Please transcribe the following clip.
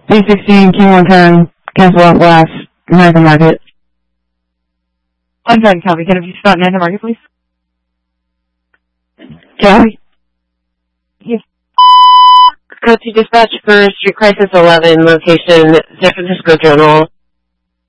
316, King 110, cancel out last, American Market. 110, copy. Can you start American Market, please? Copy. Yes. Go to dispatch for Street Crisis 11, location San Francisco Journal.